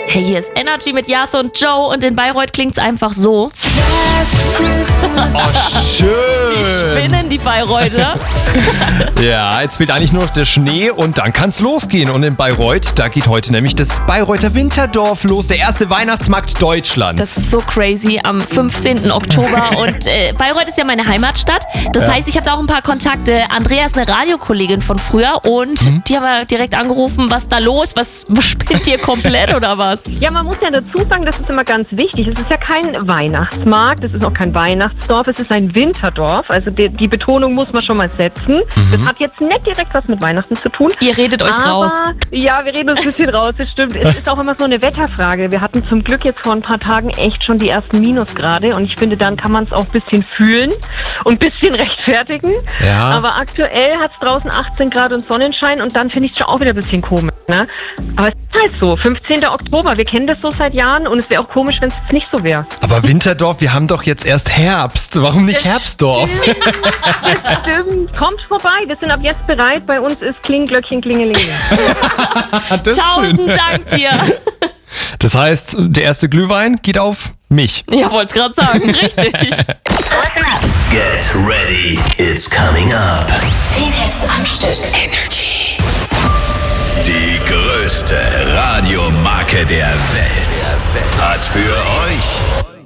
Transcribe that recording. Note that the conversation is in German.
Hey, hier ist Energy mit Jas und Joe und in Bayreuth klingt's einfach so. Oh, schön. Die spinnen, die Bayreuther. Ja, jetzt fehlt eigentlich nur noch der Schnee und dann kann's losgehen. Und in Bayreuth, da geht heute nämlich das Bayreuther Winterdorf los, der erste Weihnachtsmarkt Deutschlands. Das ist so crazy am 15. Oktober und Bayreuth ist ja meine Heimatstadt. Das heißt, ich habe da auch ein paar Kontakte. Andrea ist eine Radiokollegin von früher und die haben wir direkt angerufen, was da los? Was spinnt ihr komplett oder was? Ja, man muss ja dazu sagen, das ist immer ganz wichtig. Es ist ja kein Weihnachtsmarkt, es ist auch kein Weihnachtsdorf, es ist ein Winterdorf. Also die Betonung muss man schon mal setzen. Das hat jetzt nicht direkt was mit Weihnachten zu tun. Ihr redet euch raus. Ja, wir reden uns ein bisschen raus, das stimmt. Es ist auch immer so eine Wetterfrage. Wir hatten zum Glück jetzt vor ein paar Tagen echt schon die ersten Minusgrade und ich finde, dann kann man es auch ein bisschen fühlen und ein bisschen rechtfertigen. Ja. Aber aktuell hat es draußen 18 Grad und Sonnenschein und dann finde ich es schon auch wieder ein bisschen komisch. Ne? Aber es ist halt so, 15. Oktober, wir kennen das so seit Jahren und es wäre auch komisch, wenn es jetzt nicht so wäre. Aber Winterdorf, wir haben doch jetzt erst Herbst. Warum nicht Herbstdorf? Das stimmt. Kommt vorbei, wir sind ab jetzt bereit. Bei uns ist Klingelglöckchen, Klingelingeling. Das ist schön. Tausend Dank dir. Das heißt, der erste Glühwein geht auf mich. Ja, wollte gerade sagen, richtig. Listen up. Get ready, it's coming up. 10 Hits am Stück. Energy. Die größte Radiomarke der Welt hat für euch